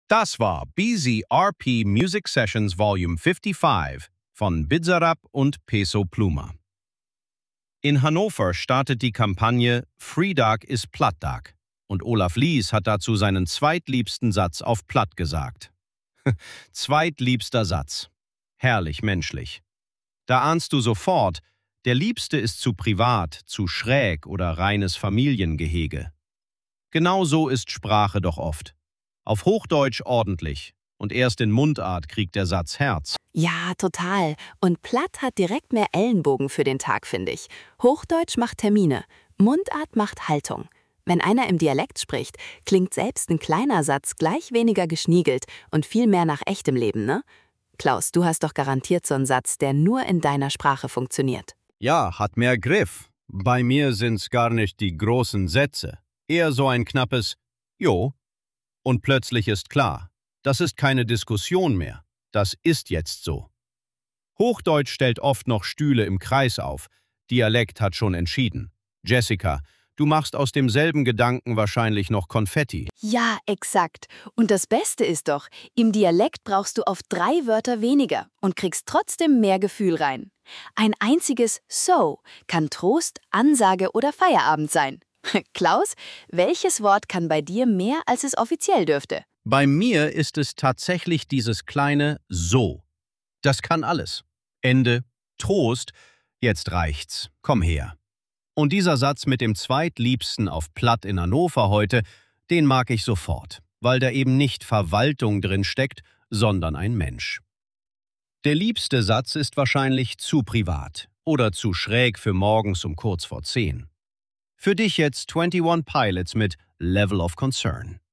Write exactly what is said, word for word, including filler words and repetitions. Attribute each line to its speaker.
Speaker 1: Das war B Z R P Music Sessions Volume fünfundfünfzig von Bizarrap und Peso Pluma. In Hannover startet die Kampagne Freitag ist Plattdag und Olaf Lies hat dazu seinen zweitliebsten Satz auf Platt gesagt. Zweitliebster Satz. Herrlich menschlich. Da ahnst du sofort, der Liebste ist zu privat, zu schräg oder reines Familiengehege. Genau so ist Sprache doch oft. Auf Hochdeutsch ordentlich und erst in Mundart kriegt der Satz Herz.
Speaker 2: Ja, total. Und Platt hat direkt mehr Ellenbogen für den Tag, finde ich. Hochdeutsch macht Termine, Mundart macht Haltung. Wenn einer im Dialekt spricht, klingt selbst ein kleiner Satz gleich weniger geschniegelt und viel mehr nach echtem Leben, ne? Klaus, du hast doch garantiert so einen Satz, der nur in deiner Sprache funktioniert.
Speaker 1: Ja, hat mehr Griff. Bei mir sind's gar nicht die großen Sätze. Eher so ein knappes Jo. Und plötzlich ist klar, das ist keine Diskussion mehr. Das ist jetzt so. Hochdeutsch stellt oft noch Stühle im Kreis auf. Dialekt hat schon entschieden. Jessica, du machst aus demselben Gedanken wahrscheinlich noch Konfetti.
Speaker 2: Ja, exakt. Und das Beste ist doch, im Dialekt brauchst du oft drei Wörter weniger und kriegst trotzdem mehr Gefühl rein. Ein einziges So kann Trost, Ansage oder Feierabend sein. Klaus, welches Wort kann bei dir mehr, als es offiziell dürfte?
Speaker 1: Bei mir ist es tatsächlich dieses kleine So. Das kann alles. Ende, Trost, jetzt reicht's, komm her. Und dieser Satz mit dem Zweitliebsten auf Platt in Hannover heute, den mag ich sofort, weil da eben nicht Verwaltung drin steckt, sondern ein Mensch. Der liebste Satz ist wahrscheinlich zu privat oder zu schräg für morgens um kurz vor zehn. Für dich jetzt einundzwanzig Pilots mit Level of Concern.